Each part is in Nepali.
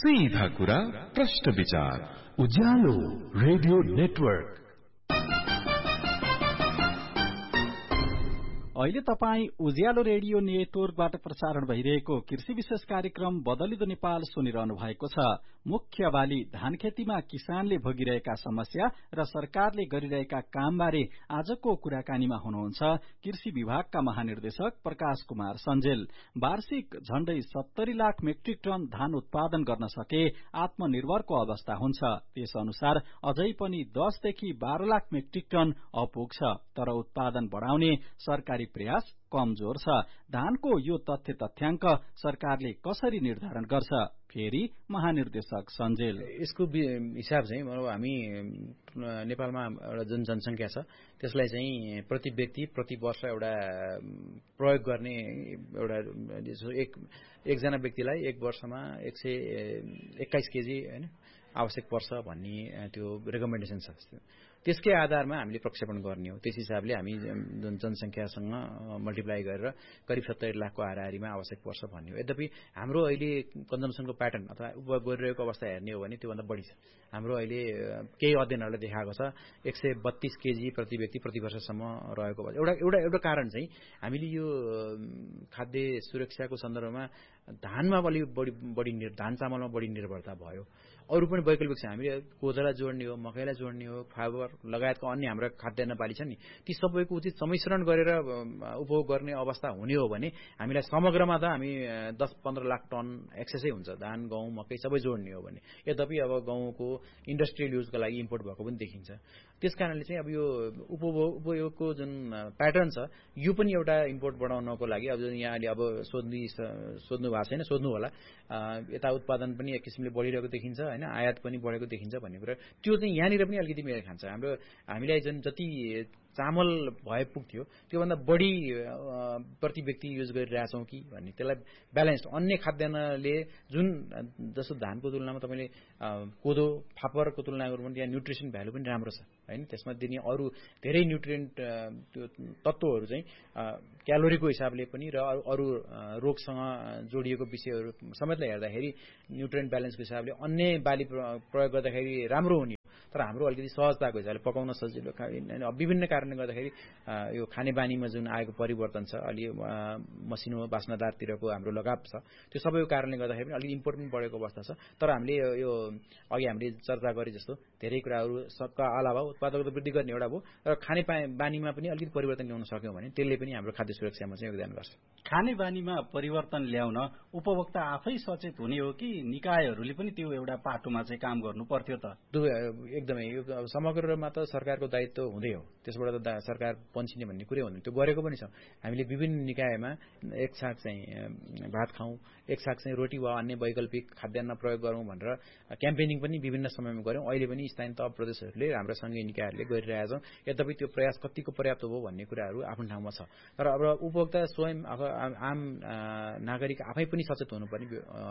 सीधा कुरा प्रश्न विचार उज्यालो रेडियो नेटवर्क। अहिले तपाई उज्यालो रेडियो नेटवर्कबाट प्रसारण भइरहेको कृषि विशेष कार्यक्रम बदलिदो नेपाल सुनिरहनु भएको छ। मुख्य बाली धान खेतीमा किसानले भोगिरहेका समस्या र सरकारले गरिरहेका कामबारे आजको कुराकानीमा हुनुहुन्छ कृषि विभागका महानिर्देशक प्रकाश कुमार सञ्जेल। वार्षिक झण्डै 70 लाख मेट्रिक टन धान उत्पादन गर्न सके आत्मनिर्भरको अवस्था हुन्छ। त्यस अनुसार अझै पनि 10 देखि 12 लाख मेट्रिक टन अपुग छ, तर उत्पादन बढ़ाउने सरकारी प्रयास कमजोर छ। धानको यो तथ्याङ्क सरकारले कसरी निर्धारण गर्छ? फेरि महानिर्देशक सञ्जेल। यसको हिसाब चाहिँ हामी नेपालमा एउटा जुन जनसंख्या छ त्यसलाई चाहिँ प्रति व्यक्ति प्रति वर्ष एउटा प्रयोग गर्ने एउटा एकजना व्यक्तिलाई एक वर्षमा 121 केजी हैन आवश्यक पर्छ भन्ने त्यो रेकमेन्डेसन छ। त्यसकै आधारमा हामीले प्रक्षेपण गर्ने हो। त्यस हिसाबले हामी जुन जनसंख्यासँग मल्टिप्लाई गरेर करिब 70 लाखको हाराहारीमा आवश्यक पर्छ भन्ने हो। यद्यपि हाम्रो अहिले कन्जम्सनको प्याटर्न अथवा उपभोग गरिरहेको अवस्था हेर्ने हो भने त्योभन्दा बढी छ। हाम्रो अहिले केही अध्ययनहरूले देखाएको छ 132 केजी प्रति व्यक्ति प्रति वर्षसम्म रहेको एउटा कारण चाहिँ हामीले यो खाद्य सुरक्षाको सन्दर्भमा धानमा बढी धान चामलमा बढी निर्भरता भयो। अरू पनि वैकल्पिक छ। हामीले कोदोलाई जोड्ने हो, मकैलाई जोड्ने हो, फाइबर लगायतका अन्य हाम्रो खाद्यान्न बाली छन् नि, ती सबैको उचित सम्मिश्रण गरेर उपभोग गर्ने अवस्था हुने हो भने हामीलाई समग्रमा त हामी 10-15 लाख टन एक्सेसै हुन्छ। धान, गहुँ, मकै सबै जोड्ने हो भने। यद्यपि अब गहुँको इन्डस्ट्रियल युजको लागि इम्पोर्ट भएको पनि देखिन्छ। त्यसकारणले चाहिँ अब यो उपयोगको जुन प्याटर्न छ यो पनि एउटा इम्पोर्ट बढाउनको लागि अब यहाँले अब सोध्नु भएको छैन, सोध्नु होला। यता उत्पादन पनि एक किसिमले बढिरहेको देखिन्छ हैन, आयात पनि बढेको देखिन्छ भन्ने कुरा त्यो चाहिँ यहाँनिर पनि अलिकति मेल खान्छ। हामीलाई जुन जति चामल भए पुग्थ्यो त्योभन्दा बढी प्रति व्यक्ति युज गरिरहेछौँ कि भन्ने, त्यसलाई ब्यालेन्स्ड अन्य खाद्यान्नले जुन जस्तो धानको तुलनामा तपाईँले कोदो फापरको तुलना गर्नु भने त्यहाँ न्युट्रिसन भ्यालु पनि राम्रो छ हैन। त्यसमा दिने अरू धेरै न्युट्रिएन्ट त्यो तत्त्वहरू चाहिँ क्यालोरीको हिसाबले पनि र अरू रोगसँग जोडिएको विषयहरू समेतलाई हेर्दाखेरि न्युट्रिएन्ट ब्यालेन्सको हिसाबले अन्य बाली प्रयोग गर्दाखेरि राम्रो हुने। तर हाम्रो अलिकति सहजताको हिसाबले पकाउन सजिलो विभिन्न कारणले गर्दाखेरि यो खानेबानीमा जुन आएको परिवर्तन छ, अलि मसिनो बास्नादारतिरको हाम्रो लगाव छ, त्यो सबैको कारणले गर्दाखेरि पनि अलिक इम्पोर्ट पनि बढेको अवस्था छ। तर हामीले यो अघि हामीले चर्चा गरे जस्तो धेरै कुराहरू सबका अलावा उत्पादकता वृद्धि गर्ने एउटा भयो र खानेबानीमा पनि अलिकति परिवर्तन ल्याउन सक्यौँ भने त्यसले पनि हाम्रो खाद्य सुरक्षामा चाहिँ योगदान गर्छ। खानेबानीमा परिवर्तन ल्याउन उपभोक्ता आफै सचेत हुने हो कि निकायहरूले पनि त्यो एउटा पाटोमा चाहिँ काम गर्नु पर्थ्यो त? एकदमै यो समग्रमा त सरकारको दायित्व हुँदै हो, त्यसबाट त सरकार पन्छिने भन्ने कुरै हुँदैन। त्यो गरेको पनि छ। हामीले विभिन्न निकायमा एक साग चाहिँ भात खाउँ, एक साग चाहिँ रोटी वा अन्य वैकल्पिक खाद्यान्न प्रयोग गरौँ भनेर क्याम्पेनिङ पनि विभिन्न समयमा गऱ्यौँ। अहिले पनि स्थानीय तह प्रदेशहरूले हाम्रो संघीय निकायहरूले गरिरहेका छौँ। यद्यपि त्यो प्रयास कतिको पर्याप्त हो भन्ने कुराहरू आफ्नो ठाउँमा छ। तर अब उपभोक्ता स्वयं आम नागरिक आफै पनि सचेत हुनुपर्ने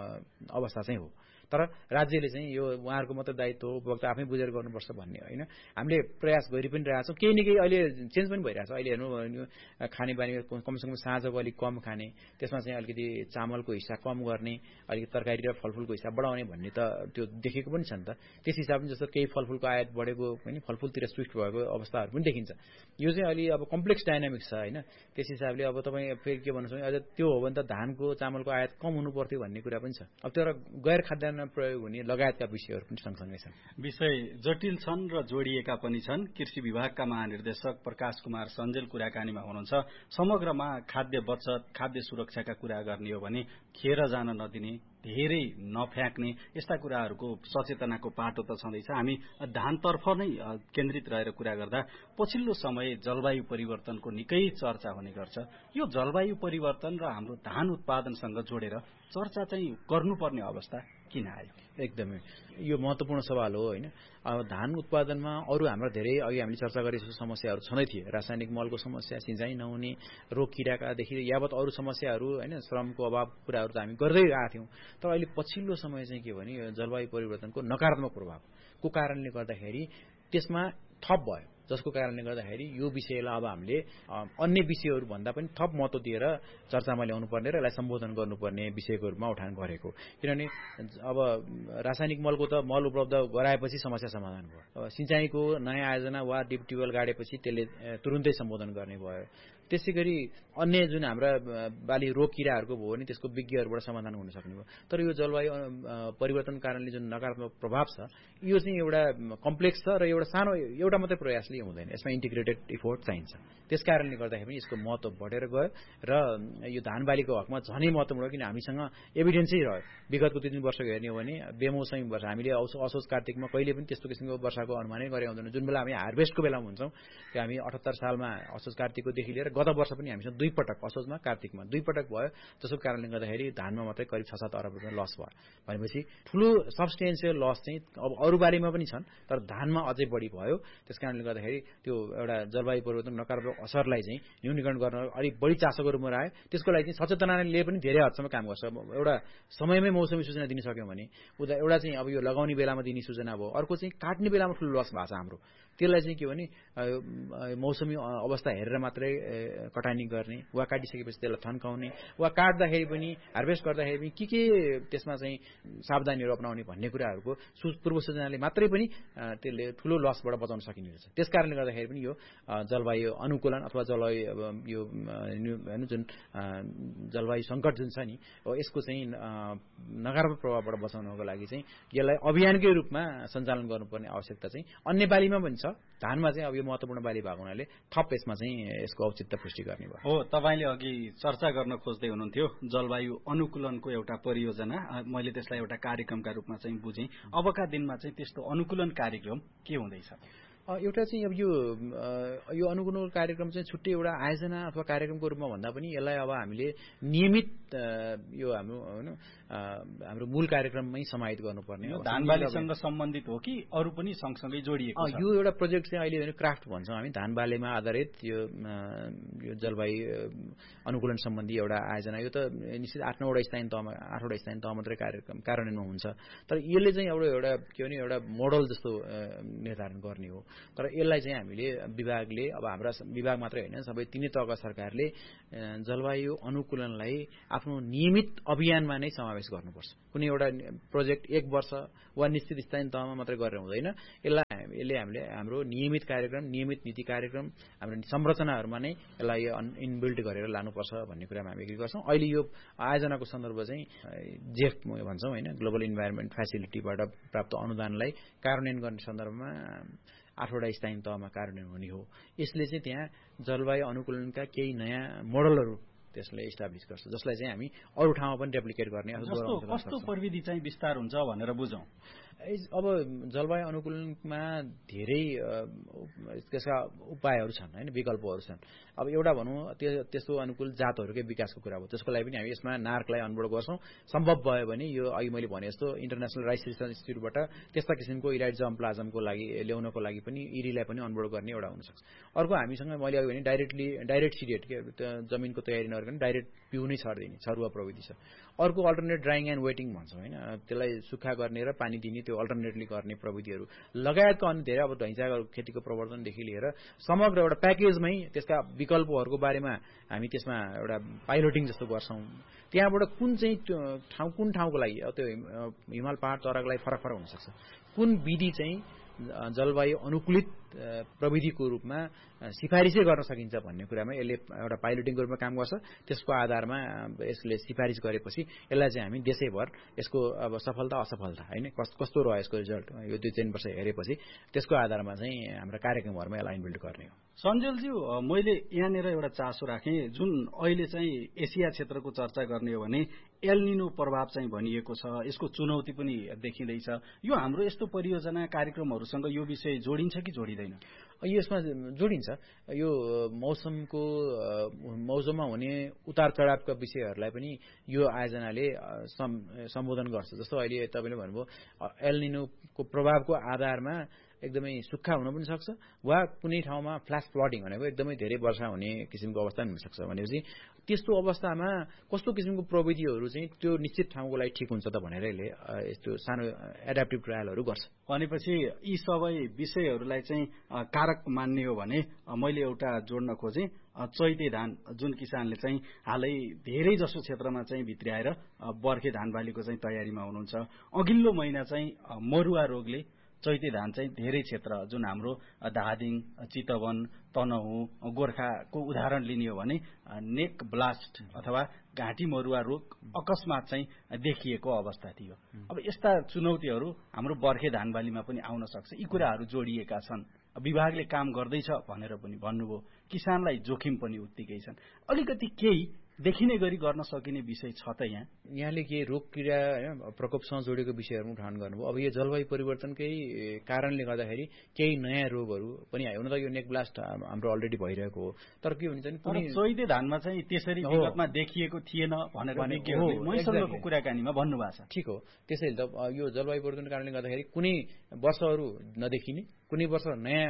अवस्था चाहिँ हो। तर राज्यले चाहिँ यो उहाँहरूको मात्रै दायित्व हो, उपभोक्ता आफै बुझेर गर्नुपर्छ भन्ने होइन। हामीले प्रयास गरि पनि रहेछौँ। केही न केही अहिले चेन्ज पनि भइरहेछ। अहिले हेर्नु खानेबानी कमसेकम साँझको अलिक कम खाने, त्यसमा चाहिँ अलिकति चामलको हिस्सा कम गर्ने, अलिकति तरकारी र फलफुलको हिस्सा बढाउने भन्ने त त्यो देखेको पनि छ नि त। त्यस हिसाबले जस्तो केही फलफुलको आयात बढेको पनि फलफुलतिर स्विफ्ट भएको अवस्थाहरू पनि देखिन्छ। यो चाहिँ अलि अब कम्प्लेक्स डाइनामिक्स छ हैन। त्यस हिसाबले अब तपाईँ फेरि के भन्नु सक्नुहुन्छ, अझ त्यो हो भने त धानको चामलको आयात कम हुनु पर्थ्यो भन्ने कुरा पनि छ। अब त्यो गैर खाद्यान्न प्रयोग हुने लगायतका विषयहरू पनि सँगसँगै छन्। विषय जटिल छन् र जोडिएका पनि छन्। कृषि विभागका महानिर्देशक प्रकाश कुमार सञ्जेल कुराकानीमा हुनुहुन्छ। समग्रमा खाद्य बचत, खाद्य सुरक्षाका कुरा गर्ने हो भने खेर जान नदिने, धेरै नफ्याँक्ने यस्ता कुराहरूको सचेतनाको पाटो त छँदैछ। हामी धानतर्फ नै केन्द्रित रहेर कुरा गर्दा पछिल्लो समय जलवायु परिवर्तनको निकै चर्चा हुने गर्छ। यो जलवायु परिवर्तन र हाम्रो धान उत्पादनसँग जोडेर चर्चा चाहिँ गर्नुपर्ने अवस्था किन आयो? एकदमै यो महत्त्वपूर्ण सवाल हो हैन। अब धान उत्पादनमा अरू हाम्रो धेरै अघि हामीले चर्चा गरेको समस्याहरू छँदै थिए। रासायनिक मलको समस्या, सिँचाइ नहुने, रोग किराकादेखि यावत अरू समस्याहरू हैन, श्रमको अभाव कुराहरू त हामी गर्दै आएका थियौँ। तर अहिले पछिल्लो समय चाहिँ के भने यो जलवायु परिवर्तनको नकारात्मक प्रभावको कारणले गर्दाखेरि त्यसमा थप भयो। जसको कारणले गर्दाखेरि यो विषयलाई अब हामीले अन्य विषयहरू भन्दा पनि थप महत्त्व दिएर चर्चामा ल्याउनु पर्ने र यसलाई सम्बोधन गर्नुपर्ने विषयको रूपमा उठान गरेको। किनभने अब रासायनिक मलको त मल उपलब्ध गराएपछि समस्या समाधान भयो। अब सिँचाइको नयाँ आयोजना वा डिप ट्युबवेल गाडेपछि त्यसले तुरुन्तै सम्बोधन गर्ने भयो। त्यसै गरी अन्य जुन हाम्रा बाली रोग किराहरूको भयो भने त्यसको विज्ञहरूबाट समाधान हुन सक्ने भयो। तर यो जलवायु परिवर्तन कारणले जुन नकारात्मक प्रभाव छ यो चाहिँ एउटा कम्प्लेक्स छ र एउटा मात्रै प्रयासले हुँदैन, यसमा इन्टिग्रेटेड इफोर्ट चाहिन्छ। त्यस कारणले गर्दाखेरि यसको महत्त्व बढेर गयो र यो धान बालीको हकमा झनै महत्त्वपूर्ण किन हामीसँग एभिडेन्सै रह्यो। विगतको 2-3 वर्ष हेर्ने हो भने बेमौसमी वर्षा हामीले असोज कार्तिकमा कहिले पनि त्यस्तो किसिमको वर्षाको अनुमानै गरे हुँदैन। जुन बेला हामी हार्भेस्टको बेलामा हुन्छौँ त्यो हामी 78 सालमा असोज कार्तिककोदेखि लिएर गत वर्ष पनि हामीसँग 2 पटक असोजमा कार्तिकमा 2 पटक भयो, जसको कारणले गर्दाखेरि धानमा मात्रै करिब 6-7 अरब रुपियाँ लस भयो। भनेपछि ठुलो सब्सटेन्सियल लस चाहिँ अब अरू बालीमा पनि छन् तर धानमा अझै बढी भयो। त्यस कारणले गर्दाखेरि त्यो एउटा जलवायु परिवर्तन नकारात्मक असरलाई चाहिँ न्यूनीकरण गर्न अलिक बढी चासोको रूपमा आयो। त्यसको लागि चाहिँ सचेतनाले पनि धेरै हदसम्म काम गर्छ। एउटा समयमै मौसमी सूचना दिन सक्यौँ भने एउटा चाहिँ अब यो लगाउने बेलामा दिने सूचना भयो, अर्को चाहिँ काट्ने बेलामा ठुलो लस भएको छ हाम्रो। त्यसलाई चाहिँ के भने मौसमी अवस्था हेरेर मात्रै कटानी गर्ने वा काटिसकेपछि त्यसलाई थन्काउने वा काट्दाखेरि पनि हार्भेस्ट गर्दाखेरि पनि के त्यसमा चाहिँ सावधानीहरू अपनाउने भन्ने कुराहरूको पूर्व सूचनाले मात्रै पनि त्यसले ठुलो लसबाट बचाउन सकिने रहेछ। त्यस कारणले गर्दाखेरि पनि यो जलवायु अनुकूलन अथवा जलवायु यो जुन जलवायु सङ्कट जुन छ नि यसको चाहिँ नकारात्मक प्रभावबाट बचाउनको लागि चाहिँ यसलाई अभियानकै रूपमा सञ्चालन गर्नुपर्ने आवश्यकता चाहिँ अन्य बालीमा पनि छ। धानमा चाहिँ अब यो महत्त्वपूर्ण बाली भएको हुनाले थप यसमा चाहिँ यसको औचित्य पुष्टि गर्ने भयो। हो, तपाईले अघि चर्चा गर्न खोज्दै हुनुहुन्थ्यो जलवायु अनुकूलनको एउटा परियोजना, मैले त्यसलाई एउटा कार्यक्रमका रूपमा चाहिँ बुझेँ। अबका दिनमा चाहिँ त्यस्तो अनुकूलन कार्यक्रम के हुँदैछ? एउटा चाहिँ अब यो अनुकूलन कार्यक्रम चाहिँ छुट्टै एउटा आयोजना अथवा कार्यक्रमको रूपमा भन्दा पनि यसलाई अब हामीले नियमित यो हाम्रो मूल कार्यक्रममै समाहित गर्नुपर्ने हो। धान बालीसँग सम्बन्धित हो कि अरू पनि सँगसँगै जोडिएको छ? यो एउटा प्रोजेक्ट चाहिँ अहिले क्राफ्ट भन्छौँ हामी, धान बालीमा आधारित यो जलवायु अनुकूलन सम्बन्धी एउटा आयोजना। यो त निश्चित 8-9वटा स्थानीय तह मात्रै कार्यान्वयनमा हुन्छ। तर यसले चाहिँ एउटा के भने एउटा मोडल जस्तो निर्धारण गर्ने हो। तर यसलाई चाहिँ हामीले विभागले अब हाम्रा विभाग मात्रै होइन सबै 3 तहका सरकारले जलवायु अनुकूलनलाई आफ्नो नियमित अभियानमा नै समावेश गर्नुपर्छ। कुनै एउटा प्रोजेक्ट 1 वर्ष वा निश्चित स्थानीय तहमा मात्रै गरेर हुँदैन। यसले हामीले हाम्रो नियमित कार्यक्रम, नियमित नीति कार्यक्रम, हाम्रो संरचनाहरूमा नै यसलाई इनबिल्ट गरेर लानुपर्छ भन्ने कुरामा हामी एग्री गर्छौँ। अहिले यो आयोजनाको सन्दर्भ चाहिँ जेफ भन्छौँ होइन, ग्लोबल इन्भाइरोमेन्ट फेसिलिटीबाट प्राप्त अनुदानलाई कार्यान्वयन गर्ने सन्दर्भमा 8वटा स्थानीय तहमा कार्यान्वयन हुने हो। यसले चाहिँ त्यहाँ जलवायु अनुकूलनका केही नयाँ मोडलहरू त्यसले इस्टाब्लिस गर्छ, जसलाई चाहिँ हामी अरू ठाउँमा पनि रेप्लिकेट गर्ने। कस्तो प्रविधि चाहिँ विस्तार हुन्छ भनेर बुझौँ। अब जलवायु अनुकूलनमा धेरै त्यसका उपायहरू छन् होइन, विकल्पहरू छन्। अब एउटा भनौँ त्यस्तो अनुकूल जातहरूकै विकासको कुरा हो, त्यसको लागि पनि हामी यसमा नार्कलाई अनबोर्ड गर्छौँ। सम्भव भयो भने यो अघि मैले भने जस्तो इन्टरनेसनल राइस रिसर्च इन्स्टिट्युटबाट त्यस्ता किसिमको इराइट जर्मप्लाज्मको लागि ल्याउनको लागि पनि इरीलाई पनि अनबोर्ड गर्ने एउटा हुनसक्छ। अर्को हामीसँग मैले अघि भने डाइरेक्ट सिडेट के जमिनको तयारी नगरिकन डाइरेक्ट पिउ नै छरिदिने छरुवा प्रविधि छ। अर्को अल्टरनेट ड्राइङ एन्ड वेटिङ भन्छौँ होइन, त्यसलाई सुक्खा गर्ने र पानी दिने त्यो अल्टरनेटली गर्ने प्रविधिहरू लगायतका अन्य धेरै अब ढैँचा खेतीको प्रवर्धनदेखि लिएर समग्र एउटा प्याकेजमै त्यसका विकल्पहरूको बारेमा हामी त्यसमा एउटा पाइलोटिङ जस्तो गर्छौँ। त्यहाँबाट कुन ठाउँको लागि त्यो हिमाल पहाड चराको लागि फरक फरक हुनसक्छ, कुन विधि चाहिँ जलवायु अनुकूलित प्रविधिको रूपमा सिफारिसै गर्न सकिन्छ भन्ने कुरामा यसले एउटा पाइलोटिङको रूपमा काम गर्छ। त्यसको आधारमा यसले सिफारिस गरेपछि यसलाई चाहिँ हामी देशैभर यसको अब सफलता असफलता होइन कस्तो रह्यो यसको रिजल्ट यो 2-3 वर्ष हेरेपछि त्यसको आधारमा चाहिँ हाम्रो कार्यक्रमहरूमा यसलाई इन्बिल्ड गर्ने हो। सञ्जलज्यू, मैले यहाँनिर एउटा चासो राखेँ, जुन अहिले चाहिँ एसिया क्षेत्रको चर्चा गर्ने हो भने एल निनो प्रभाव चाहिँ भनिएको छ, यसको चुनौती पनि देखिँदैछ। यो हाम्रो यस्तो परियोजना कार्यक्रमहरूसँग यो विषय जोडिन्छ कि जोडिँदैन? यसमा जोडिन्छ। यो मौसममा हुने उतार चढावका विषयहरूलाई पनि यो आयोजनाले सम्बोधन गर्छ। जस्तो अहिले तपाईँले भन्नुभयो एल निनोको प्रभावको आधारमा एकदमै सुक्खा हुन पनि सक्छ वा कुनै ठाउँमा फ्ल्यास फ्लडिङ भनेको एकदमै धेरै वर्षा हुने किसिमको अवस्था पनि हुनसक्छ। भनेपछि त्यस्तो अवस्थामा कस्तो किसिमको प्रविधिहरू चाहिँ त्यो निश्चित ठाउँको लागि ठिक हुन्छ त भनेर यसले यस्तो सानो एडाप्टिभ ट्रायलहरू गर्छ। भनेपछि यी सबै विषयहरूलाई चाहिँ कारक मान्ने हो भने मैले एउटा जोड्न खोजेँ चैते धान जुन किसानले चाहिँ हालै धेरै जसो क्षेत्रमा चाहिँ भित्र्याएर बर्खे धान बालीको चाहिँ तयारीमा हुनुहुन्छ। अघिल्लो महिना चाहिँ मरुवा रोगले चैते धान चाहिँ धेरै क्षेत्र जुन हाम्रो धादिङ, चितवन, तनहुँ, गोर्खाको उदाहरण लिने हो भने नेक ब्लास्ट अथवा घाँटी मरुवा रोग अकस्मात चाहिँ देखिएको अवस्था थियो। अब यस्ता चुनौतीहरू हाम्रो बर्खे धान बालीमा पनि आउन सक्छ। यी कुराहरू जोडिएका छन्। विभागले काम गर्दैछ भनेर पनि भन्नुभयो, किसानलाई जोखिम पनि उत्तिकै छन्। अलिकति केही देखिने गरी गर्न सकिने विषय छ त यहाँले के रोग किरा हैन प्रकोपसँग जोडेको विषयहरू उठान गर्नुभयो। अब यो जलवायु परिवर्तनकै कारणले गर्दाखेरि केही नयाँ रोगहरू पनि आयो। हुन त यो नेक ब्लास्ट हाम्रो अलरेडी भइरहेको हो, तर के हुन्छ नि चैते धानमा चाहिँ त्यसरी विगतमा देखिएको थिएन भनेर मैसँगको कुराकानीमा भन्नुभएको छ। ठिक हो, त्यसैले त यो जलवायु परिवर्तनको कारणले गर्दाखेरि कुनै वर्षहरू नदेखिने, कुनै वर्ष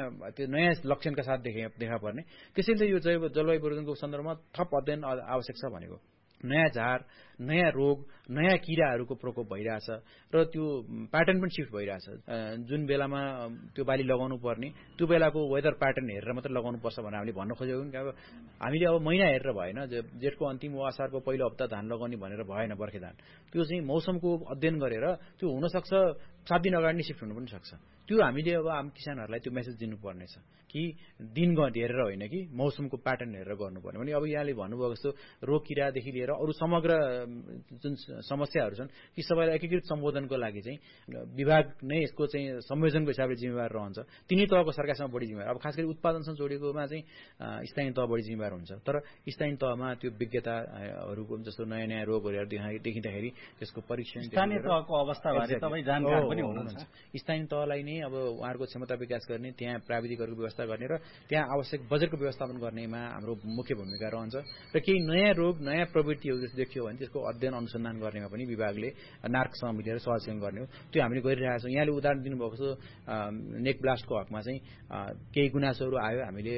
नयाँ लक्षणका साथ देखा पर्ने। त्यसैले यो जलवायु परिवर्तनको सन्दर्भमा थप अध्ययन आवश्यक छ भनेको। नयाँ झार, नयाँ रोग, नयाँ किराहरूको प्रकोप भइरहेछ र त्यो प्याटर्न पनि सिफ्ट भइरहेछ। जुन बेलामा त्यो बाली लगाउनु पर्ने त्यो बेलाको वेदर प्याटर्न हेरेर मात्रै लगाउनुपर्छ भनेर हामीले भन्न खोजेको नि। अब हामीले अब महिना हेरेर भएन, जेठको अन्तिम वा असारको पहिलो हप्ता धान लगाउने भनेर भएन बर्खे धान। त्यो चाहिँ मौसमको अध्ययन गरेर त्यो हुनसक्छ 7 दिन अगाडि नै सिफ्ट हुनु पनि सक्छ। त्यो हामीले अब आम किसानहरूलाई त्यो मेसेज दिनुपर्नेछ कि दिन हेरेर होइन कि मौसमको प्याटर्न हेरेर गर्नुपर्ने। भने अब यहाँले भन्नुभयो जस्तो रोग किरादेखि लिएर अरू समग्र जुन समस्याहरू छन् ती सबैलाई एकीकृत सम्बोधनको लागि चाहिँ विभाग नै यसको चाहिँ संयोजनको हिसाबले जिम्मेवार रहन्छ। तिनै तहको सरकारसँग बढी जिम्मेवार। अब खास गरी उत्पादनसँग जोडिएकोमा चाहिँ स्थानीय तह बढी जिम्मेवार हुन्छ। तर स्थानीय तहमा त्यो विज्ञताहरूको जस्तो नयाँ नयाँ रोगहरू देखिँदाखेरि त्यसको परीक्षण स्थानीय तहको अवस्थाबारे तपाईँ जानकार पनि हुनुहुन्छ। स्थानीय तहलाई नै अब उहाँहरूको क्षमता विकास गर्ने, त्यहाँ प्राविधिकहरूको व्यवस्था गर्ने र त्यहाँ आवश्यक बजेटको व्यवस्थापन गर्नेमा हाम्रो मुख्य भूमिका रहन्छ। र केही नयाँ रोग, नयाँ प्रवृत्तिहरू जस्तो देखियो भने त्यसको अध्ययन अनुसन्धान गर्नेमा पनि विभागले नार्कसँग मिलेर सहयोग गर्ने हो। त्यो हामीले गरिरहेका छौँ। यहाँले उदाहरण दिनुभएको छ नेक ब्लास्टको हकमा चाहिँ केही गुनासोहरू आयो। हामीले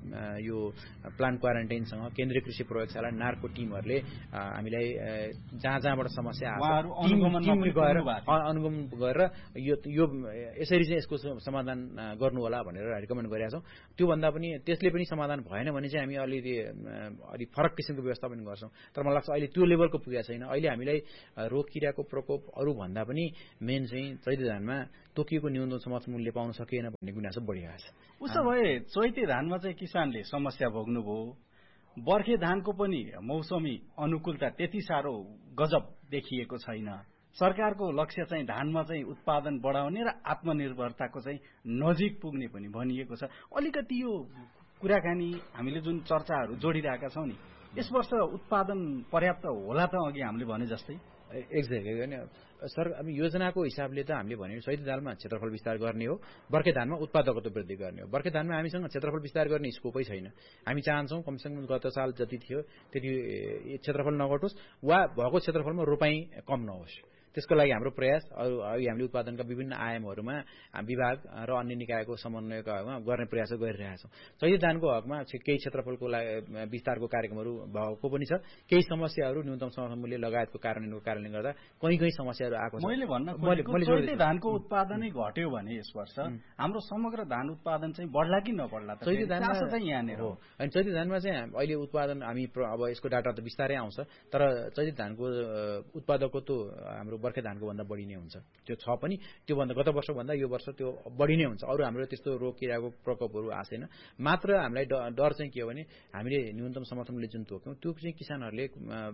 यो प्लान्ट क्वारेन्टाइनसँग केन्द्रीय कृषि प्रयोगशाला नार्कको टिमहरूले हामीलाई जहाँबाट समस्या आयो अनुगमन गरेर यो यसरी चाहिँ यसको समाधान गर्नु होला भनेर रिकमेन्ड गरिरहेका छौँ। त्योभन्दा पनि त्यसले पनि समाधान भएन भने चाहिँ हामी अलि फरक किसिमको व्यवस्था पनि गर्छौँ। तर मलाई लाग्छ अहिले त्यो लेभलको पुगेको छैन। अहिले हामीलाई रोग किराको प्रकोप अरूभन्दा पनि मेन चाहिँ चैते धानमा तोकिएको न्यूनतम समर्थन मूल्य पाउन सकिएन भन्ने गुनासो बढिरहेको छ। उसो भए चैते धानमा चाहिँ किसानले समस्या भोग्नुभयो। बर्खे धानको पनि मौसमी अनुकूलता त्यति साह्रो गजब देखिएको छैन। सरकारको लक्ष्य चाहिँ धानमा चाहिँ उत्पादन बढाउने र आत्मनिर्भरताको चाहिँ नजिक पुग्ने पनि भनिएको छ। अलिकति यो कुराकानी हामीले जुन चर्चाहरू जोडिरहेका छौँ नि, यस वर्ष उत्पादन पर्याप्त होला त अघि हामीले भने जस्तै? एक्ज्याक्टली होइन सर। अब योजनाको हिसाबले त हामीले भन्यो चैते धानमा क्षेत्रफल विस्तार गर्ने हो, बर्खे धानमा उत्पादकत्व वृद्धि गर्ने हो। बर्खे धानमा हामीसँग क्षेत्रफल विस्तार गर्ने स्कोपै छैन। हामी चाहन्छौँ कमसेकम गत साल जति थियो त्यति क्षेत्रफल नघटोस् वा भएको क्षेत्रफलमा रोपाइँ कम नहोस्। त्यसको लागि हाम्रो प्रयास अघि हामीले उत्पादनका विभिन्न आयामहरूमा विभाग र अन्य निकायको समन्वयको हकमा गर्ने प्रयास गरिरहेका छौँ। चैते धानको हकमा केही क्षेत्रफलको विस्तारको कार्यक्रमहरू भएको पनि छ। केही समस्याहरू न्यूनतम समर्थन मूल्य लगायतको कारणले गर्दा कहीँ समस्याहरू आएको छ। मैले भन्न खोजेको चैते धानको उत्पादनै घट्यो भने यस वर्ष हाम्रो समग्र धान उत्पादन चाहिँ बढ्ला कि नबढ्ला? चैते धानमा चाहिँ यहाँनिर हो। अनि चैते धानमा चाहिँ अहिले उत्पादन हामी अब यसको डाटा त बिस्तारै आउँछ, तर चैते धानको उत्पादकत्व हाम्रो बर्खे धानको भन्दा बढी नै हुन्छ। त्यो छ पनि, त्योभन्दा गत वर्षभन्दा यो वर्ष त्यो बढी नै हुन्छ। अरू हाम्रो त्यस्तो रोग किराको प्रकोपहरू आएन। मात्र हामीलाई डर चाहिँ के हो भने हामीले न्यूनतम समर्थन मूल्य जुन तोक्यौँ त्यो चाहिँ किसानहरूले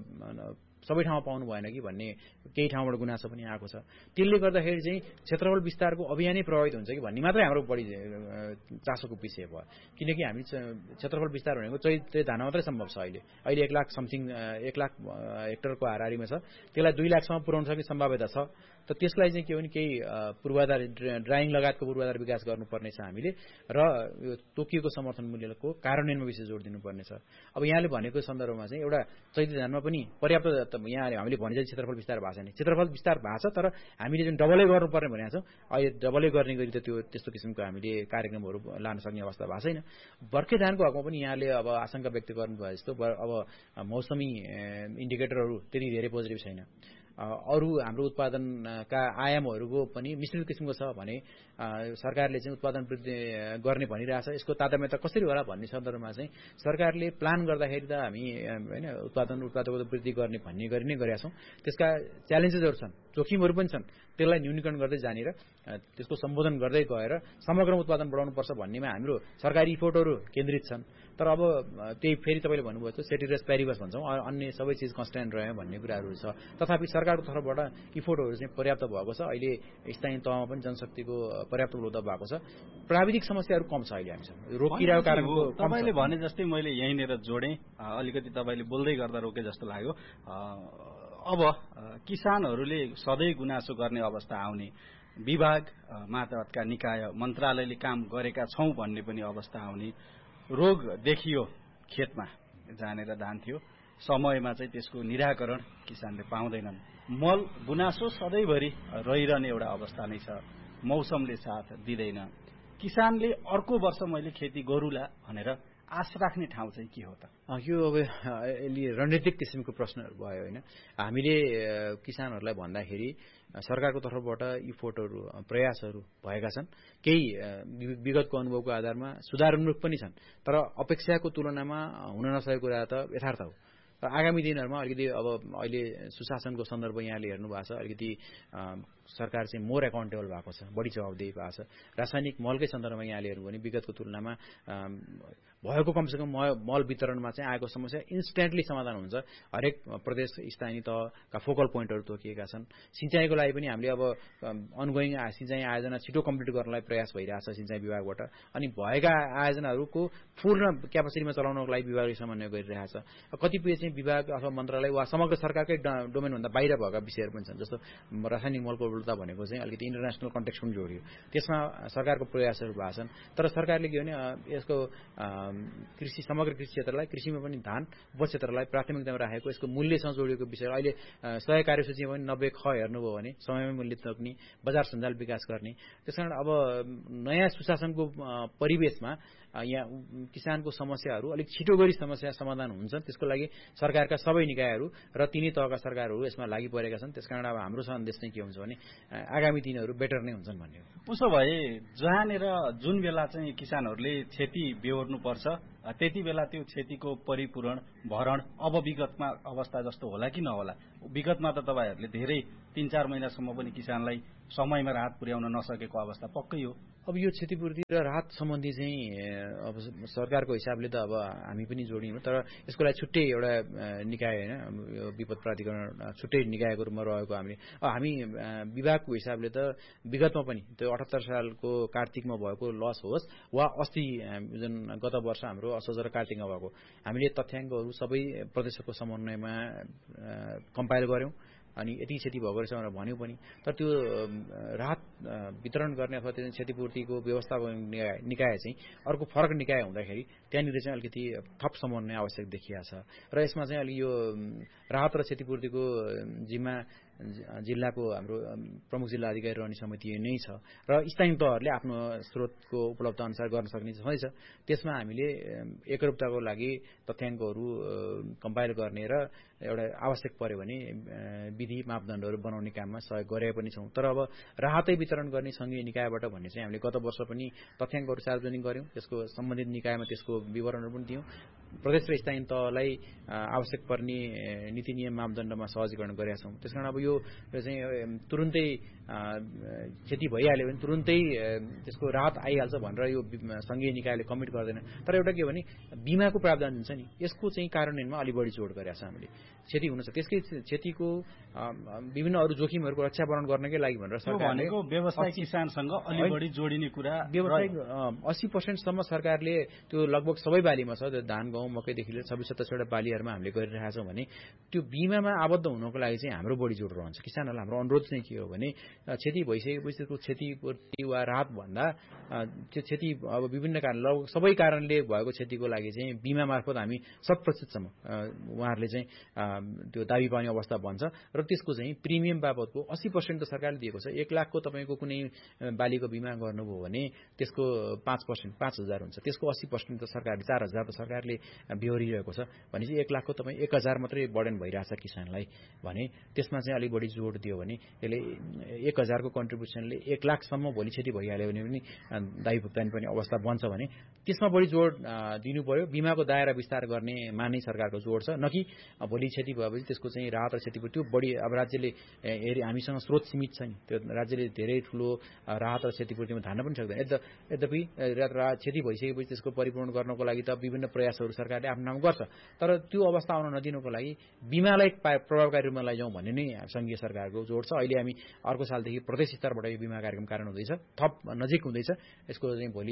सबै ठाउँमा पाउनु भएन कि भन्ने केही ठाउँबाट गुनासो पनि आएको छ। त्यसले गर्दाखेरि चाहिँ क्षेत्रफल विस्तारको अभियानै प्रभावित हुन्छ कि भन्ने मात्रै हाम्रो बढी चासोको विषय भयो। किनकि हामी क्षेत्रफल विस्तार भनेको चैते धानमा मात्रै सम्भव छ। अहिले 1 लाख समथिङ 1 लाख हेक्टरको हाराहारीमा छ। त्यसलाई 2 लाखसम्म पुर्याउन सक्ने सम्भाव्यता छ। त त्यसलाई चाहिँ के हो भने केही पूर्वाधार ड्राइङ लगायतको पूर्वाधार विकास गर्नुपर्ने छ हामीले र यो तोकिएको समर्थन मूल्यको कार्यान्वयनमा विशेष जोड दिनुपर्ने छ। अब यहाँले भनेको सन्दर्भमा चाहिँ एउटा चैते धानमा पनि पर्याप्त यहाँ हामीले भने जति क्षेत्रफल विस्तार भएको छैन। क्षेत्रफल विस्तार भएको छ, तर हामीले जुन डबलै गर्नुपर्ने भनेको छौँ अहिले डबलै गर्ने गरी त त्यो त्यस्तो किसिमको हामीले कार्यक्रमहरू लान सक्ने अवस्था भएको छैन। बर्खे धानको हकमा पनि यहाँले अब आशंका व्यक्त गर्नुभयो जस्तो अब मौसमी इन्डिकेटरहरू त्यति धेरै पोजिटिभ छैन। अरू हाम्रो उत्पादनका आयामहरूको पनि मिश्रित किसिमको छ भने सरकारले चाहिँ उत्पादन वृद्धि गर्ने भनिरहेछ। यसको तादात्म्यता कसरी होला भन्ने सन्दर्भमा चाहिँ सरकारले प्लान गर्दाखेरि त हामी हैन उत्पादकता वृद्धि गर्ने भन्ने गरी नै गरेका छौँ। त्यसका च्यालेन्जेसहरू छन्, जोखिमहरू पनि छन्, त्यसलाई न्यूनीकरण गर्दै जाने र त्यसको सम्बोधन गर्दै गएर समग्र उत्पादन बढाउनुपर्छ भन्नेमा हाम्रो सरकारी इफोर्टहरू केन्द्रित छन्। तर अब त्यही फेरि तपाईँले भन्नुभयो त्यो सेटिरस प्यारिबस भन्छौँ, अन्य सबै चिज कन्स्ट्यान्ट रह्यो भन्ने कुराहरू छ। तथापि सरकारको तर्फबाट इफोर्टहरू चाहिँ पर्याप्त भएको छ। अहिले स्थानीय तहमा पनि जनशक्तिको पर्याप्त उपलब्ध भएको छ। प्राविधिक समस्याहरू कम छ अहिले हामीसँग, रोकिरहेको कारणको। तपाईँले भने जस्तै मैले यहीँनिर जोडेँ, अलिकति तपाईँले बोल्दै गर्दा रोके जस्तो लाग्यो। अब किसानहरूले सधैँ गुनासो गर्ने अवस्था आउने, विभाग मातहतका निकाय मन्त्रालयले काम गरेका छौँ भन्ने पनि अवस्था आउने, रोग देखियो खेतमा जानेर जान्थ्यो, समयमा चाहिँ त्यसको निराकरण किसानले पाउँदैनन्, मल गुनासो सधैँभरि रहिरहने एउटा अवस्था नै छ, मौसमले साथ दिँदैन, किसानले अर्को वर्ष मैले खेती गरौँला भनेर आश राख्ने ठाउँ चाहिँ के हो त? यो अब अलि रणनीतिक किसिमको प्रश्नहरू भयो होइन। हामीले किसानहरूलाई भन्दाखेरि सरकारको तर्फबाट इफोर्टहरू प्रयासहरू भएका छन्, केही विगतको अनुभवको आधारमा सुधारोन्मुख पनि छन्, तर अपेक्षाको तुलनामा हुन नसकेको कुरा त यथार्थ हो। र आगामी दिनहरूमा अलिकति अब अहिले सुशासनको सन्दर्भ यहाँले हेर्नु भएको छ, अलिकति सरकार चाहिँ मोर एकाउन्टेबल भएको छ, बढी जवाबदेही भएको छ। रासायनिक मलकै सन्दर्भमा यहाँले हेर्नु भने विगतको तुलनामा भएको कमसेकम मल वितरणमा चाहिँ आएको समस्या इन्स्ट्यान्टली समाधान हुन्छ। हरेक प्रदेश स्थानीय तहका फोकल पोइन्टहरू तोकिएका छन्। सिँचाइको लागि पनि हामीले अब अनगोइङ सिँचाइ आयोजना छिटो कम्प्लिट गर्नलाई प्रयास भइरहेछ सिँचाइ विभागबाट, अनि भएका आयोजनाहरूको पूर्ण क्यापासिटीमा चलाउनको लागि विभागले समन्वय गरिरहेछ। कतिपय चाहिँ विभाग अथवा मन्त्रालय वा समग्र सरकारकै डोमेनभन्दा बाहिर भएका विषयहरू पनि छन्, जस्तो रासायनिक मलको उपलब्धता भनेको चाहिँ अलिकति इन्टरनेसनल कन्टेक्स्ट पनि जोडियो, त्यसमा सरकारको प्रयासहरू भएको छन्। तर सरकारले के भने यसको कृषि समग्र कृषि क्षेत्रलाई, कृषिमा पनि धान उपक्षेत्रलाई प्राथमिकतामा राखेको, यसको मूल्यसँग जोडिएको विषय अहिले 100 कार्यसूचीमा पनि 90 ख हेर्नुभयो भने समयमै मूल्य तोक्ने, बजार सञ्जाल विकास गर्ने। त्यसकारण अब नयाँ सुशासनको परिवेशमा यहाँ किसानको समस्याहरू अलिक छिटो गरी समस्या समाधान हुन्छन्। त्यसको लागि सरकारका सबै निकायहरू र तिनै तहका सरकारहरू यसमा लागि परेका छन्। त्यसकारण अब हाम्रो सन्देश चाहिँ के हुन्छ भने आगामी दिनहरू बेटर नै हुन्छन् भन्ने हो। उसो भए जहाँनिर जुन बेला चाहिँ किसानहरूले क्षति बेहोर्नुपर्छ त्यति बेला त्यो क्षतिको परिपूरण भरण अब विगतमा अवस्था जस्तो होला कि नहोला? विगतमा त तपाईँहरूले धेरै 3-4 महिनासम्म पनि किसानलाई समयमा राहत पुर्याउन नसकेको अवस्था पक्कै हो। अब यो क्षतिपूर्ति र राहत सम्बन्धी चाहिँ अब सरकारको हिसाबले त अब हामी पनि जोडियौँ, तर यसको लागि छुट्टै एउटा निकाय होइन, यो विपद प्राधिकरण छुट्टै निकायको रूपमा रहेको हामी विभागको हिसाबले त विगतमा पनि त्यो 78 सालको कार्तिकमा भएको लस होस् वा अस्ति जुन गत वर्ष हाम्रो असोज र कार्तिकमा भएको, हामीले तथ्याङ्कहरू सबै प्रदेशको समन्वयमा कम्पाइल गर्यौँ अनि यति क्षति भएको रहेछ भनेर भन्यौँ पनि। तर त्यो राहत वितरण गर्ने अथवा त्यो क्षतिपूर्तिको व्यवस्थापन निकाय चाहिँ अर्को फरक निकाय हुँदाखेरि त्यहाँनिर चाहिँ अलिकति थप समन्वय आवश्यक देखिएको छ। र यसमा चाहिँ अलि यो राहत र क्षतिपूर्तिको जिम्मा जिल्लाको हाम्रो प्रमुख जिल्ला अधिकारी रहने समिति नै छ र स्थानीय तहहरूले आफ्नो स्रोतको उपलब्ध अनुसार गर्न सक्ने छँदैछ। त्यसमा हामीले एकरूपताको लागि तथ्याङ्कहरू कम्पाइल गर्ने र एउटा आवश्यक पर्यो भने विधि मापदण्डहरू बनाउने काममा सहयोग गरे पनि छौँ। तर अब राहतै वितरण गर्ने सङ्घीय निकायबाट भन्ने चाहिँ हामीले गत वर्ष पनि तथ्याङ्कहरू सार्वजनिक गर्यौँ, त्यसको सम्बन्धित निकायमा त्यसको विवरणहरू पनि दियौँ। प्रदेश र स्थानीय तहलाई आवश्यक पर्ने नीति नियम मापदण्डमा सहजीकरण गरेका छौँ। त्यसकारण अब यो चाहिँ तुरुन्तै क्षति भइहाल्यो भने तुरुन्तै त्यसको राहत आइहाल्छ भनेर यो सङ्घीय निकायले कमिट गर्दैन। तर एउटा के भने बिमाको प्रावधान हुन्छ नि, यसको चाहिँ कार्यान्वयनमा अलि बढी जोड गरेका छ हामीले। क्षति हुन सक्छ, त्यसकै क्षतिको विभिन्न अरू जोखिमहरूको रक्षावरण गर्नकै लागि भनेर सरकारले व्यवसायिक किसानसँग अलि बढी जोडिने कुरा, व्यवसायिक 80% सरकारले त्यो लगभग सबै बालीमा छ, धान गहुँ मकैदेखि लिएर 26-27 बालीहरूमा हामीले गरिरहेका छौँ भने त्यो बिमामा आबद्ध हुनको लागि चाहिँ हाम्रो बढी जोड रहन्छ। किसानहरूलाई हाम्रो अनुरोध चाहिँ के हो भने क्षति भइसकेपछि त्यसको क्षतिपूर्ति वा राहत भन्दा त्यो क्षति अब विभिन्न कारण लगभग सबै कारणले भएको क्षतिको लागि चाहिँ बिमा मार्फत हामी 100%सम्म उहाँहरूले चाहिँ त्यो दाबी पाउने अवस्था बन्छ र त्यसको चाहिँ प्रिमियम बाबतको 80% त सरकारले दिएको छ। 1 लाखको तपाईँको कुनै बालीको बिमा गर्नुभयो भने त्यसको 5% 5,000 हुन्छ। त्यसको 80% त सरकारले 4,000 त सरकारले बेहोरिरहेको छ भनेपछि 1 लाखको तपाईँ 1,000 मात्रै बर्डन भइरहेछ किसानलाई भने त्यसमा चाहिँ अलिक बढी जोड दियो भने यसले 1,000 को कन्ट्रिब्युसनले 1 लाखसम्म भोलि क्षति भइहाल्यो भने पनि दायी भुक्तानी पर्ने अवस्था बन्छ भने त्यसमा बढी जोड दिनु पर्यो। बिमाको दायरा विस्तार गर्नेमा नै सरकारको जोड छ, न कि भोलि क्षति भएपछि त्यसको चाहिँ राहत र क्षतिपूर्ति त्यो बढी अब राज्यले हामीसँग स्रोत सीमित छ नि, त्यो राज्यले धेरै ठुलो राहत र क्षतिपूर्तिमा धान्न पनि सक्दैन। यद्यपि क्षति भइसकेपछि त्यसको परिपूर्ण गर्नको लागि त विभिन्न प्रयासहरू सरकारले आफ्नो नाम गर्छ, तर त्यो अवस्था आउन नदिनुको लागि बिमालाई प्रभावकारी रूपमा लैजाउँ भन्ने नै संघीय सरकारको जोड छ। अहिले हामी अर्को सालदेखि प्रदेश स्तरबाट यो बिमा कार्यक्रम कार्यान्वयन हुँदैछ, थप नजिक हुँदैछ। यसको चाहिँ भोलि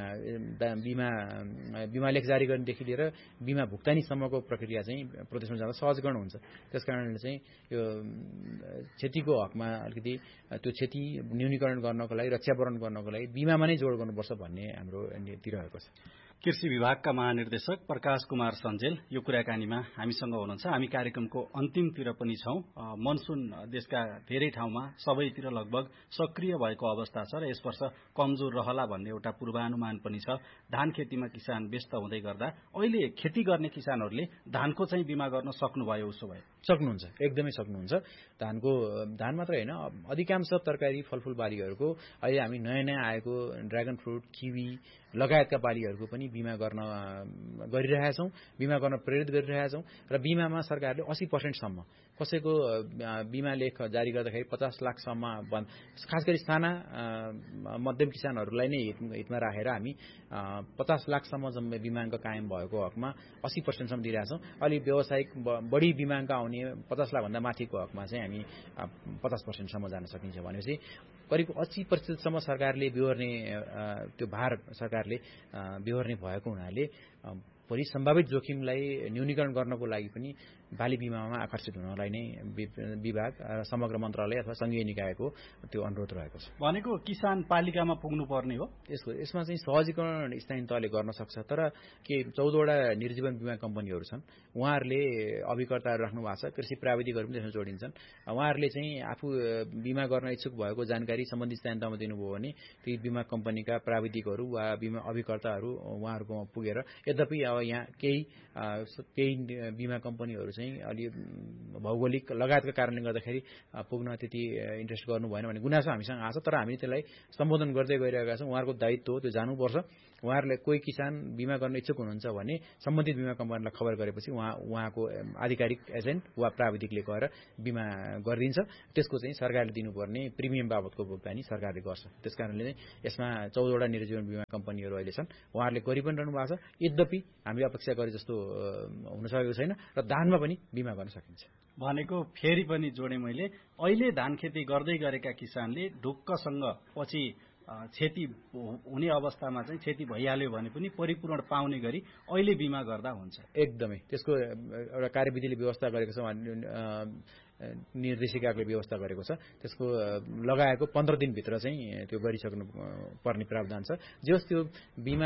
बिमा लेख जारी गर्नेदेखि लिएर बिमा भुक्तानीसम्मको प्रक्रिया चाहिँ प्रदेशमा जाँदा सहजीकरण हुन्छ। त्यसकारणले चाहिँ यो क्षतिको हकमा अलिकति त्यो क्षति न्यूनीकरण गर्नको लागि, रक्षावरण गर्नको लागि बिमामा नै जोड गर्नुपर्छ भन्ने हाम्रो नीति रहेको छ। कृषि विभागका महानिर्देशक प्रकाश कुमार सञ्जेल यो कुराकानीमा हामीसँग हुनुहुन्छ। हामी कार्यक्रमको अन्तिमतिर पनि छौं। मनसुन देशका धेरै ठाउँमा सबैतिर लगभग सक्रिय भएको अवस्था छ र यस वर्ष कमजोर रहला भन्ने एउटा पूर्वानुमान पनि छ। धान खेतीमा किसान व्यस्त हुँदै गर्दा अहिले खेती गर्ने किसानहरूले धानको चाहिँ बिमा गर्न सक्नुभयो? उसो भए सक्नुहुन्छ, एकदमै सक्नुहुन्छ। धान मात्रै होइन, अधिकांश तरकारी फलफूल बालीहरूको अहिले हामी नयाँ नयाँ आएको ड्रागन फ्रुट, किवी लगायतका बालीहरूको पनि बिमा गरिरहेका छौं, बिमा गर्न प्रेरित गरिरहेका छौं र बिमामा सरकारले 80% सम्म कसैको बिमा लेख जारी गर्दाखेरि 50 लाखसम्म खास गरी साना मध्यम किसानहरूलाई नै हितमा राखेर हामी 50 लाखसम्म जम्मै बिमाङ्क कायम भएको हकमा 80% सम्म दिइरहेछौँ। अलि व्यावसायिक बढी बिमाङ्क आउने 50 लाखभन्दा माथिको हकमा चाहिँ हामी 50% सम्म जान सकिन्छ भनेपछि करिब 80% सम्म सरकारले बेहोर्ने त्यो भार सरकारले बेहोर्ने भएको हुनाले भोलि सम्भावित जोखिमलाई न्यूनीकरण गर्नको लागि पनि बाली बिमामा आकर्षित हुनलाई नै विभाग समग्र मन्त्रालय अथवा संघीय निकायको त्यो अनुरोध रहेको छ। भनेको किसान पालिकामा पुग्नु पर्ने हो। यसमा चाहिँ सहजीकरण स्थानीय तहले गर्न सक्छ, तर के 14 वटा निर्जीवन बिमा कम्पनीहरू छन्, उहाँहरूले अभिकर्ताहरू राख्नु भएको छ, कृषि प्राविधिकहरू पनि त्यसमा जोडिन्छन्। उहाँहरूले चाहिँ आफू बिमा गर्न इच्छुक भएको जानकारी सम्बन्धित स्थानीय तहमा दिनुभयो भने ती बिमा कम्पनीका प्राविधिकहरू वा बिमा अभिकर्ताहरू उहाँहरूकोमा पुगेर, यद्यपि अब यहाँ केही बिमा कम्पनीहरू चाहिँ अलि भौगोलिक लगायतका कारणले गर्दाखेरि पुग्न त्यति इन्ट्रेस्ट गर्नु भएन भने गुनासो हामीसँग आछ, तर हामीले त्यसलाई सम्बोधन गर्दै गइरहेका छौँ। उहाँहरूको दायित्व हो, त्यो जानुपर्छ। उहाँहरूले कोही किसान बिमा गर्न इच्छुक हुनुहुन्छ भने सम्बन्धित बिमा कम्पनीलाई खबर गरेपछि उहाँको आधिकारिक एजेन्ट वा प्राविधिकले गएर बिमा गरिदिन्छ। त्यसको चाहिँ सरकारले दिनुपर्ने प्रिमियम बाबतको भुक्तानी सरकारले गर्छ। त्यसकारणले नै यसमा 14 वटा निर्जीवन बिमा कम्पनीहरू अहिले छन्, उहाँहरूले गरि पनि रहनु भएको छ। यद्यपि हामीले अपेक्षा गरे जस्तो हुन सकेको छैन र धानमा पनि बिमा गर्न सकिन्छ। भनेको फेरि पनि जोडे मैले, अहिले धान खेती गर्दै गरेका किसानले ढुक्कसँग पछि क्षति हुने अवस्थामा चाहिँ क्षति भइहाल्यो भने पनि परिपूर्ण पाउने गरी अहिले बिमा गर्दा हुन्छ। एकदमै त्यसको एउटा कार्यविधिले व्यवस्था गरेको छ, निर्देशिकाले व्यवस्था गरेको छ। त्यसको लगाएको 15 दिनभित्र चाहिँ त्यो गरिसक्नु पर्ने प्रावधान छ। जस त्यो बिमा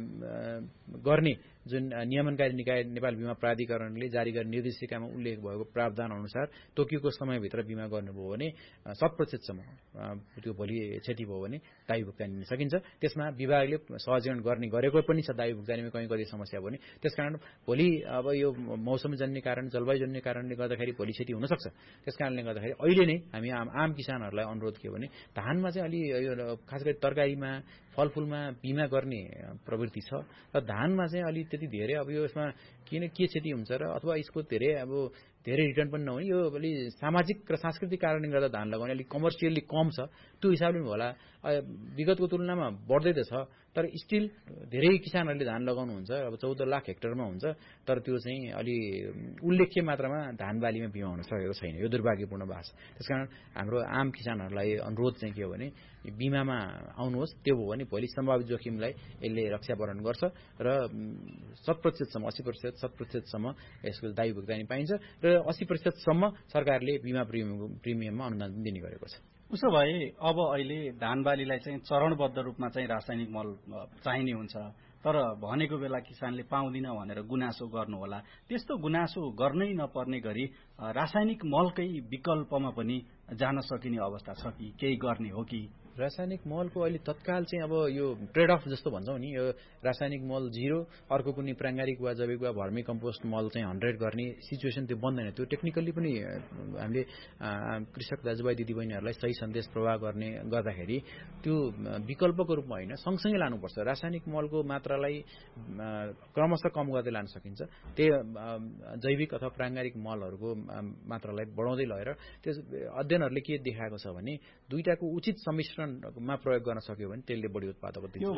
गर्ने जुन नियमनकारी निकाय नेपाल बिमा प्राधिकरणले जारी गर्ने निर्देशिकामा उल्लेख भएको प्रावधान अनुसार तोकिएको समयभित्र बिमा गर्नुभयो भने 100% सम्म त्यो भोलि क्षति भयो भने दायी भुक्तानी दिन सकिन्छ। त्यसमा विभागले सहजीकरण गर्ने गरेको पनि छ। दायी भुक्तानीमा कहीँ समस्या भयो भने त्यसकारण भोलि अब यो मौसमजन्य कारण, जलवायुजन्य कारणले गर्दाखेरि भोलि क्षति हुन सक्छ। त्यसकारणले गर्दाखेरि अहिले नै हामी आम किसानहरूलाई अनुरोध के भने धानमा चाहिँ अलि यो खास गरी तरकारीमा फलफूलमा बिमा गर्ने प्रवृत्ति छ र धानमा चाहिँ अलि त्यति धेरै अब यो यसमा के क्षति हुन्छ र अथवा यसको धेरै रिटर्न पनि नहुने, यो अलि सामाजिक र सांस्कृतिक कारणले गर्दा धान लगाउने अलिक कमर्सियली कम छ, त्यो हिसाबले होला विगतको तुलनामा बढ्दै त छ, तर स्टिल धेरै किसानहरूले धान लगाउनुहुन्छ। अब 14 लाख हेक्टरमा हुन्छ, तर त्यो चाहिँ अलि उल्लेख्य मात्रामा धान बालीमा बिमा हुन सकेको छैन। यो दुर्भाग्यपूर्ण बात छ। त्यसकारण हाम्रो आम किसानहरूलाई अनुरोध चाहिँ के हो भने बिमामा आउनुहोस्। त्यो हो भने भोलि सम्भावित जोखिमलाई यसले रक्षावरण गर्छ र 100% सम्म 80% 100% सम्म यसको दायी भुक्तानी पाइन्छ र 80% सम्म सरकारले बिमा प्रिमियममा अनुदान दिने गरेको छ। उसो भए अब अहिले धान बालीलाई चाहिँ चरणबद्ध रूपमा चाहिँ रासायनिक मल चाहिने हुन्छ, तर भनेको बेला किसानले पाउँदिन भनेर गुनासो गर्नुहोला। त्यस्तो गुनासो गर्नै नपर्ने गरी रासायनिक मलकै विकल्पमा पनि जान सकिने अवस्था छ कि केही गर्ने हो कि? रासायनिक मलको अहिले तत्काल चाहिँ अब यो ट्रेड अफ जस्तो भन्छौँ नि, यो रासायनिक मल 0, अर्को कुनै प्राङ्गारिक वा जैविक वा भर्मी कम्पोस्ट मल चाहिँ 100 गर्ने सिचुएसन त्यो बन्दैन। त्यो टेक्निकली पनि हामीले कृषक दाजुभाइ दिदीबहिनीहरूलाई सही सन्देश प्रवाह गर्दाखेरि त्यो विकल्पको रूपमा होइन, सँगसँगै लानुपर्छ। रासायनिक मलको मात्रालाई क्रमशः कम गर्दै लान सकिन्छ, त्यही जैविक अथवा प्राङ्गारिक मलहरूको मात्रालाई बढाउँदै लगेर त्यो अध्ययनहरूले के देखाएको छ भने दुईटाको उचित सम्मिश्रणमा प्रयोग गर्न सक्यो भने त्यसले बढी उत्पादकता दिन्छ।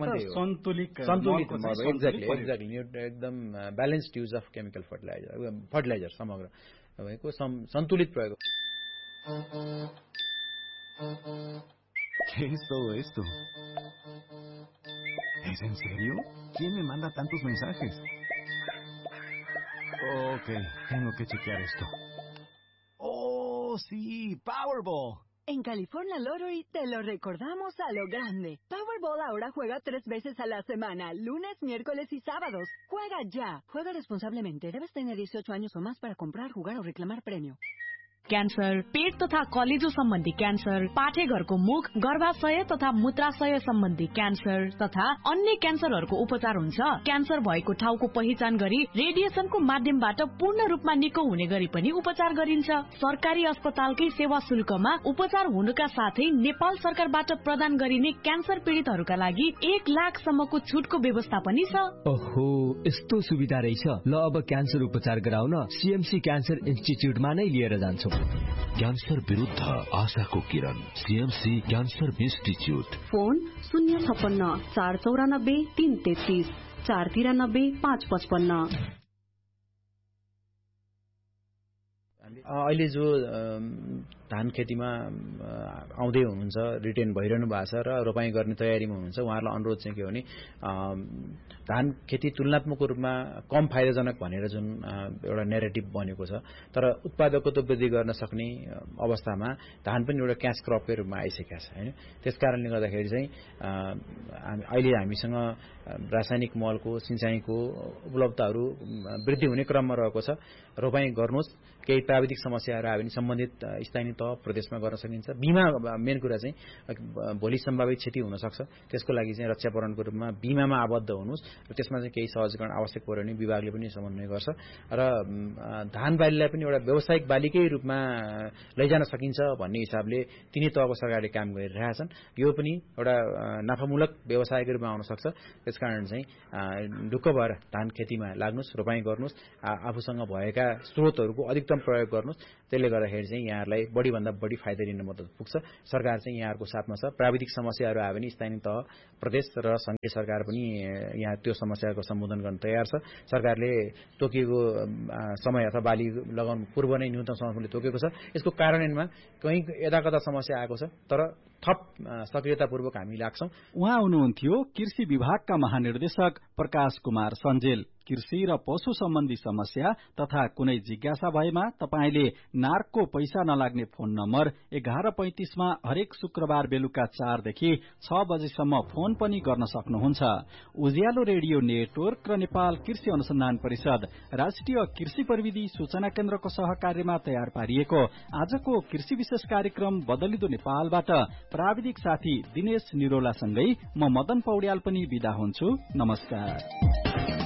एक्ज्याक्टली एकदम balanced use of chemical fertiliser समग्र भएको सन्तुलित प्रयोग। ¿Qué es todo esto? ¿Es en serio? ¿Quién me manda tantos mensajes? Ok, tengo que chequear esto. ¡Oh, sí! ¡Powerball! En California Lottery te lo recordamos a lo grande. Powerball ahora juega 3 veces a la semana, lunes, miércoles y sábados. Juega ya. Juega responsablemente. Debes tener 18 años o más para comprar, jugar o reclamar premio. Cancer, पेट तथा कलेजो सम्बन्धी क्यान्सर, पाठेघरको मुख, गर्भाशय तथा मूत्राशय सम्बन्धी क्यान्सर तथा अन्य क्यान्सरहरूको उपचार हुन्छ। क्यान्सर भएको ठाउँको पहिचान गरी रेडिएसनको माध्यमबाट पूर्ण रूपमा निको हुने गरी पनि उपचार गरिन्छ। सरकारी अस्पतालकै सेवा शुल्कमा उपचार हुनुका साथै नेपाल सरकारबाट प्रदान गरिने क्यान्सर पीडितहरूका लागि 1 लाखसम्मको छुटको व्यवस्था पनि छ। ओहो, यस्तो सुविधा रहेछ। ल अब क्यान्सर उपचार गराउन सीएमसी क्यान्सर इन्स्टिच्युटमा नै लिएर जान्छौं। क्यान्सर विरुद्ध आशाको किरण, सीएमसी क्यान्सर इन्स्टिच्युट। फोन 056 494 333 493 555। अहिले जो धान खेतीमा आउँदै हुनुहुन्छ, रिटेन भइरहनु भएको छ र रोपाई गर्ने तयारीमा हुनुहुन्छ, उहाँहरूलाई अनुरोध चाहिँ के हो भने धान खेती तुलनात्मक रूपमा कम फाइदाजनक भनेर जुन एउटा नेरेटिभ बनेको छ, तर उत्पादकत्व वृद्धि गर्न सक्ने अवस्थामा धान पनि एउटा क्याश क्रपकै रूपमा आइसकेको छ हैन। त्यसकारणले गर्दाखेरि चाहिँ अहिले हामीसँग रासायनिक मलको, सिँचाइको उपलब्धताहरू वृद्धि हुने क्रममा रहेको छ। रोपाई गर्नुहोस्, केही प्राविधिक समस्याहरू आयो भने सम्बन्धित स्थानीय तह प्रदेशमा गर्न सकिन्छ। बीमा मेन कुरा चाहिँ भोलि सम्भावित क्षति हुन सक्छ, त्यसको लागि चाहिँ रक्षापरणको रूपमा बीमामा आबद्ध हुनुहोस् र त्यसमा चाहिँ केही सहजीकरण आवश्यक पर्यो भने विभागले पनि समन्वय गर्छ र धान बालीलाई पनि एउटा व्यावसायिक बालीकै रूपमा लैजान सकिन्छ भन्ने हिसाबले तिनै तहको सरकारले काम गरिरहेछन्। यो पनि एउटा नाफामूलक व्यवसायको रूपमा आउन सक्छ। त्यसकारण चाहिँ ढुक्क भएर धान खेतीमा लाग्नुहोस्, रोपाई गर्नुहोस्, आफूसँग भएका स्रोतहरूको अधिकतम प्रयोग गर्नुहोस्। त्यसले गर्दाखेरि चाहिँ यहाँहरूलाई बढीभन्दा बढी फाइदा लिन मद्दत पुग्छ। सरकार चाहिँ यहाँहरूको साथमा छ। प्राविधिक समस्याहरू आयो भने स्थानीय तह, प्रदेश र संघीय सरकार पनि यहाँ त्यो समस्याको सम्बोधन गर्न तयार छ। सरकारले तोकिएको समय अथवा बाली लगाउनु पूर्व नै न्यूनतम समयले तोकेको छ। यसको कार्यान्वयनमा कहीँ यदाकदा समस्या आएको छ, तर थप सक्रियतापूर्वक हामी लाग्छौं। उहाँ हुनुहुन्थ्यो कृषि विभागका महानिर्देशक प्रकाश कुमार सञ्जेल। कृषि र पशु सम्बन्धी समस्या तथा कुनै जिज्ञासा भएमा तपाईले नार्कको पैसा नलाग्ने फोन नम्बर 1135 मा हरेक शुक्रबार बेलुका 4 देखि 6 बजेसम्म फोन पनि गर्न सक्नुहुन्छ। उज्यालो रेडियो नेटवर्क र नेपाल कृषि अनुसन्धान परिषद राष्ट्रिय कृषि प्रविधि सूचना केन्द्रको सहकार्यमा तयार पारिएको आजको कृषि विशेष कार्यक्रम बदलिदो नेपालबाट प्राविधिक साथी दिनेश निरोलासँगै म मदन पौड्याल पनि बिदा हुन्छु। नमस्कार।